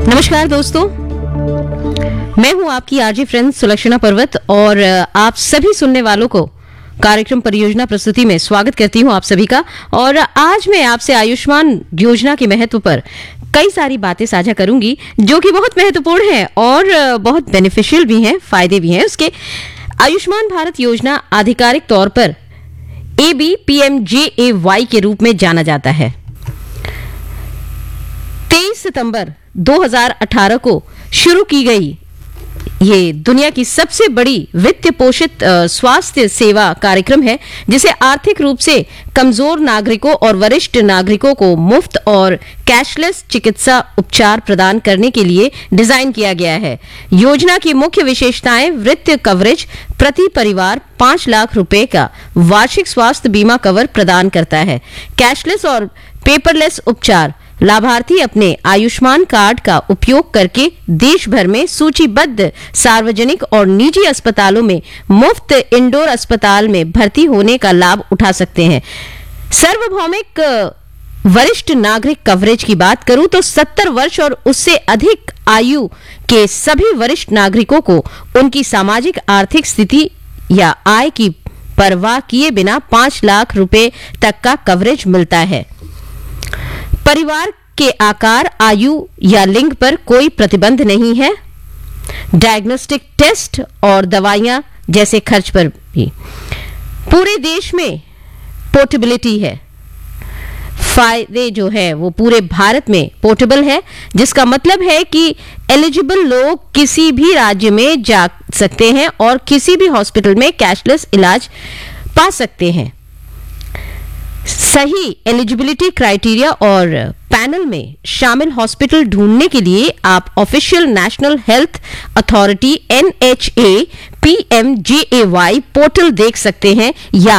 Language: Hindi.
नमस्कार दोस्तों, मैं हूं आपकी आरजे फ्रेंड सुलक्षणा पर्वत और आप सभी सुनने वालों को कार्यक्रम परियोजना प्रस्तुति में स्वागत करती हूं आप सभी का। और आज मैं आपसे आयुष्मान योजना के महत्व पर कई सारी बातें साझा करूंगी जो कि बहुत महत्वपूर्ण है और बहुत बेनिफिशियल भी हैं, फायदे भी हैं उसके। आयुष्मान भारत योजना आधिकारिक तौर पर ABPMJAY के रूप में जाना जाता है। 23 सितंबर 2018 को शुरू की गई ये दुनिया की सबसे बड़ी वित्त पोषित स्वास्थ्य सेवा कार्यक्रम है, जिसे आर्थिक रूप से कमजोर नागरिकों और वरिष्ठ नागरिकों को मुफ्त और कैशलेस चिकित्सा उपचार प्रदान करने के लिए डिजाइन किया गया है। योजना की मुख्य विशेषताएं वित्त कवरेज प्रति परिवार 5 लाख रुपए का वार्षिक स्वास्थ्य बीमा कवर प्रदान करता है। कैशलेस और पेपरलेस उपचार लाभार्थी अपने आयुष्मान कार्ड का उपयोग करके देश भर में सूचीबद्ध सार्वजनिक और निजी अस्पतालों में मुफ्त इंडोर अस्पताल में भर्ती होने का लाभ उठा सकते हैं। सार्वभौमिक वरिष्ठ नागरिक कवरेज की बात करूं तो 70 वर्ष और उससे अधिक आयु के सभी वरिष्ठ नागरिकों को उनकी सामाजिक आर्थिक स्थिति या आय की परवाह किए बिना 5 लाख रुपए तक का कवरेज मिलता है। परिवार के आकार, आयु या लिंग पर कोई प्रतिबंध नहीं है। डायग्नोस्टिक टेस्ट और दवाइयां जैसे खर्च पर भी पूरे देश में पोर्टेबिलिटी है। फायदे जो है वो पूरे भारत में पोर्टेबल है, जिसका मतलब है कि एलिजिबल लोग किसी भी राज्य में जा सकते हैं और किसी भी हॉस्पिटल में कैशलेस इलाज पा सकते हैं। सही एलिजिबिलिटी क्राइटेरिया और पैनल में शामिल हॉस्पिटल ढूंढने के लिए आप official national health authority NHA PMJAY portal देख सकते हैं या